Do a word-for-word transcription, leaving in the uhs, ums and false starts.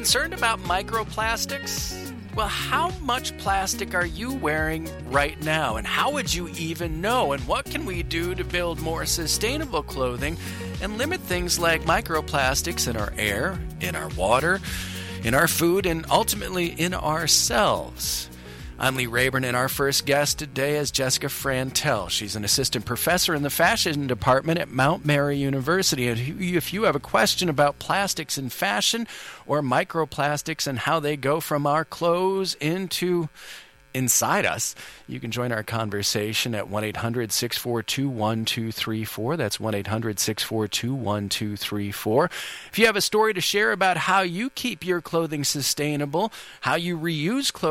Concerned about microplastics? Well, how much plastic are you wearing right now? And how would you even know? And what can we do to build more sustainable clothing and limit things like microplastics in our air, in our water, in our food, and ultimately in ourselves? I'm Lee Rayburn, and our first guest today is Jessica Frantell. She's an assistant professor in the fashion department at Mount Mary University. And if you have a question about plastics in fashion or microplastics and how they go from our clothes into inside us, you can join our conversation at one eight hundred six four two one two three four. That's one eight hundred six four two one two three four. If you have a story to share about how you keep your clothing sustainable, how you reuse clothing,